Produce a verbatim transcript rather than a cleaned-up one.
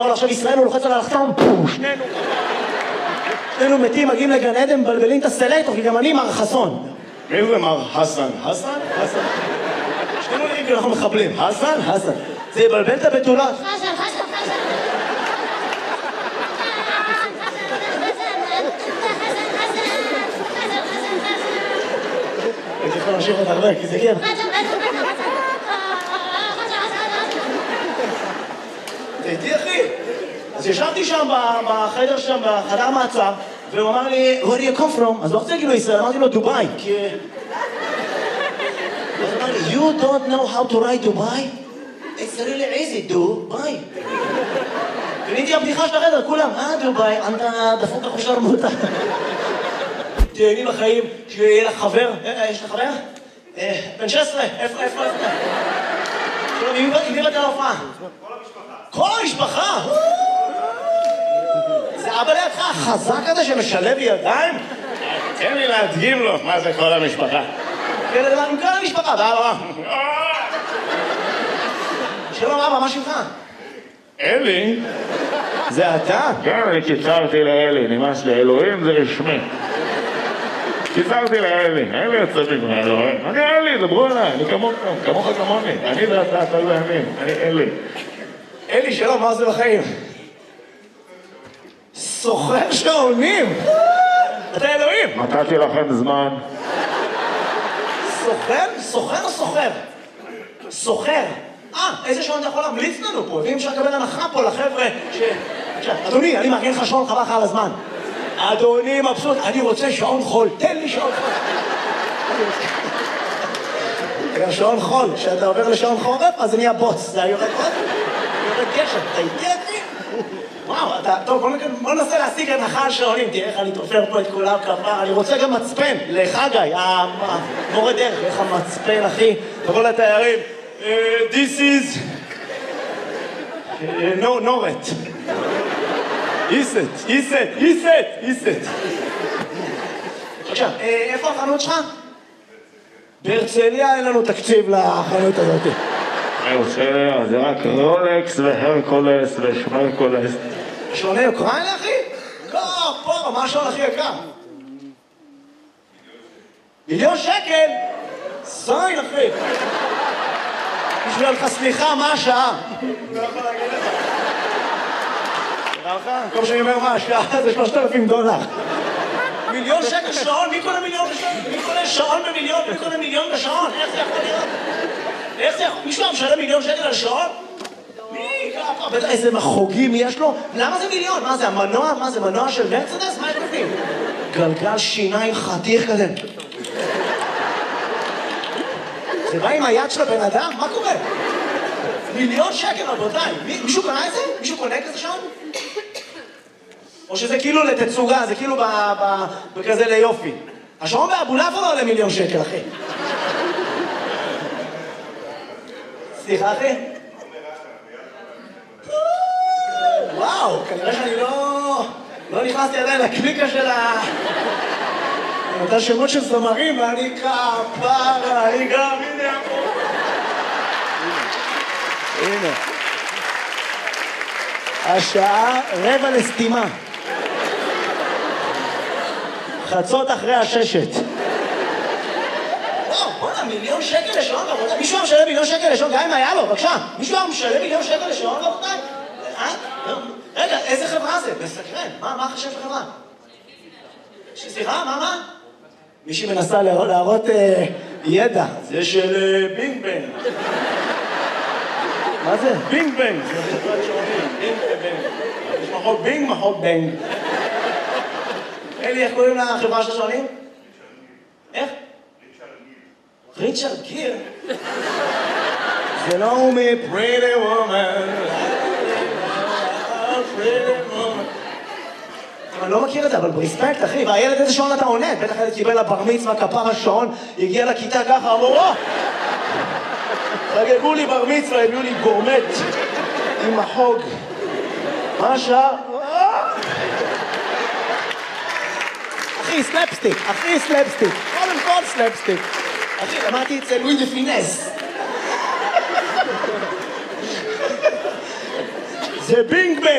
עכשיו ישראל הוא לוחץ על הלחצון, שנינו שנינו מתים, מגיעים לגן עדן, מבלבלים את הסלקטור, כי גם אני מר חסון. מי זה מר חסן? חסן? חסן. שנינו נראים כי אנחנו מחבלים. חסן? חסן. זה יבלבל את הבתולות. חסן, חסן, חסן. הייתי יכול להמשיך עוד הרבה, כי זה כן. תהייתי אחי. אז ישבתי שם בחדר שם, בחדר מעצר, והוא אמר לי, where do you come from? אז לא רוצה להגיד לו ישראל, אמרתי לו דובאי, כי... אז הוא אמר לי, you don't know how to write Dubai? It's really easy, דובאי. קניתי הבדיחה של החדר, כולם, אה דובאי, אתה דפוק לך שרמוטה. תהייני בחיים, שיהיה לך חבר, יש לך חבר? בן שש עשרה, איפה, איפה, איפה? עם מי באת להופעה? כל המשפחה. כל המשפחה? זה אבא לידך החזק הזה שמשלב ידיים? תן לי להדגים לו מה זה כל המשפחה. כן, עם כל המשפחה, ואבא. שלום אבא, מה שלך? אלי? זה אתה? כן, אני קיצרתי לאלי, נמאס לאלוהים זה רשמי. קיצרתי לאלי, אלי יוצא מגמר, אלוהים. אני אלי, דברו אליי, אני כמוך, כמוך כמוני. אני ואתה, אתה ואני, אני אלי. אלי, שלום, מה זה בחיים? סוחר שעונים! אתה אלוהים! נתתי לכם זמן. סוחר? סוחר או סוחר? סוחר. אה, איזה שעון אתה יכול להמליץ לנו פה? ואם אפשר לקבל הנחה פה לחבר'ה ש... אדוני, אני מארגן לך שעון, חבל לך על הזמן. אדוני מבסוט, אני רוצה שעון חול, תן לי שעון חול. גם שעון חול, כשאתה עובר לשעון חורף, אז אני הבוץ. זה יורד עוד? יורד גשם, אתה איתי אחי? וואו, אתה... טוב, בוא ננסה להשיג הנחה על שעונים, תראה איך אני תופר פה את כולם כפר. אני רוצה גם מצפן, לחגי, המורה דרך, איך המצפן, אחי. תבוא לתיירים. This is... No, נורת. איסט, איסט, איסט, איסט. עכשיו, איפה החנות שלך? בהרצליה אין לנו תקציב לחנות הזאת. בהרצליה זה רק רולקס והרקולס ושמרקולס. שעוני אוקראינה, אחי? לא, פה, מה השעון הכי יקר? מיליון שקל? זין, אחי. בשביל לך סליחה, מה השעה? לא יכול להגיד לך. נראה לך? במקום שאני אומר מה השעה, זה שלושת אלפים דולר. מיליון שקל שעון? מי קונה מיליון בשעון? מי קונה שעון במיליון? מי קונה מיליון בשעון? איך זה יכול להיות? איך זה יכול? מישהו משלם מיליון שקל על שעון? מי? בטח איזה מחוגים יש לו? למה זה מיליון? מה זה, המנוע? מה זה, מנוע של מרצדס? מה יש בפנים? גלגל שיניים חתיך כזה. זה בא עם היד של הבן אדם? מה קורה? מיליון שקל, רבותיי. מישהו קנה את זה? מישהו קונה כזה שעון? או שזה כאילו לתצוגה, זה כאילו בכזה ליופי. השעון באבולעפיה לא עולה מיליון שקל, אחי. סליחה, אחי? וואו, כנראה שאני לא... לא נכנסתי עדיין לקליקה של ה... אותה שמות של זמרים, ואני כפרה, אני גם, הנה פה. הנה. השעה רבע לסתימה. חצות אחרי הששת. וואו, בוא'נה, מיליון שקל לשעון, רבותיי. מישהו היה משלם מיליון שקל לשעון, גם אם היה לו, בבקשה. מישהו היה משלם מיליון שקל לשעון, רבותיי? אה? רגע, איזה חברה זה? מסקרן. מה, מה חשב חברה? סליחה, מה, מה? מישהי מנסה להראות ידע. זה של בינג בנג. מה זה? בינג בנג. זה חברת שעונים. בינג בנג. יש מחוק בינג, מחוק בנג. אלי, איך קוראים לחברה של השעונים? איך? ריצ'רד גיר. זה לא הוא מ-Pretty Woman. Pretty Woman. אני לא מכיר את זה, אבל ברספקט, אחי. והילד איזה שעון אתה עונד? בטח הילד קיבל לבר מצווה, כפר השעון, הגיע לכיתה ככה, אמרו, או! חגגו לי בר מצווה, הביאו לי גורמט עם החוג. מה השעה? אחי, סלפסטיק, אחי, סלפסטיק. קודם כל סלפסטיק. אחי, למדתי אצל לואי דה פינס. זה בינג בנג.